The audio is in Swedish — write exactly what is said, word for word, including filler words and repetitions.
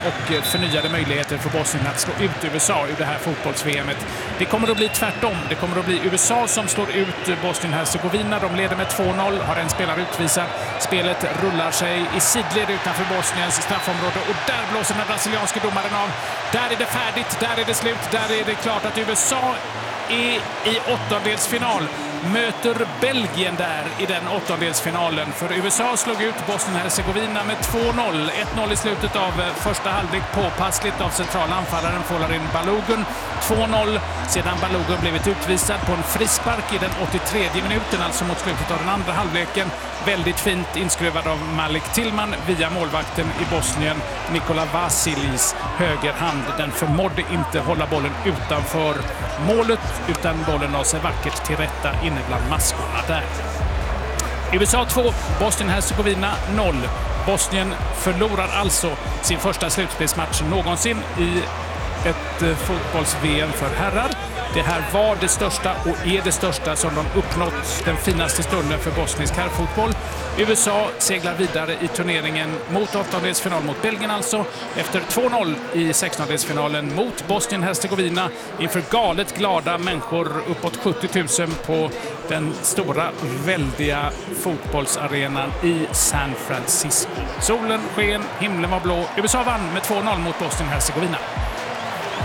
och förnyade möjligheter för Bosnien att slå ut U S A ur det här fotbolls-V M-et. Det kommer att bli tvärtom. Det kommer att bli U S A som slår ut Bosnien-Hercegovina. De leder med två noll, har en spelare utvisad. Spelet rullar sig i sidled utanför Bosniens straffområde och där blåser den brasilianske domaren av. Där är det färdigt, där är det slut, där är det klart att U S A är i åttondelsfinal. Möter Belgien där i den åttondelsfinalen. För U S A slog ut Bosnien-Hercegovina med två noll. ett noll i slutet av första halvlek, påpassligt av centrala anfallaren Folarin Balogun. två noll sedan Balogun blivit utvisad på en frispark i den åttiotredje minuten, alltså mot slutet av den andra halvleken. Väldigt fint inskruvad av Malik Tillman via målvakten i Bosnien, Nikola Vasilis högerhand. Den förmådde inte hålla bollen utanför målet, utan bollen la sig vackert till rätta inne bland maskorna där. U S A två, Bosnien-Hercegovina noll. Bosnien förlorar alltså sin första slutspelsmatch någonsin i ett fotbolls-V M för herrar. Det här var det största och är det största som de uppnått, den finaste stunden för bosnisk herrfotboll. U S A seglar vidare i turneringen mot åttondelsfinal mot Belgien alltså, efter två noll i sextondelsfinalen mot Bosnien-Hercegovina inför galet glada människor, uppåt sjuttio tusen på den stora, väldiga fotbollsarenan i San Francisco. Solen sken, himlen var blå. U S A vann med två noll mot Bosnien-Hercegovina.